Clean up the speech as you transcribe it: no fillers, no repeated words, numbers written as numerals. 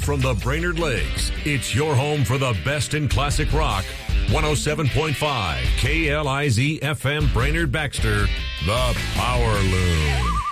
from the Brainerd Lakes. It's your home for the best in classic rock. 107.5 KLIZ FM Brainerd Baxter, the Power Loom.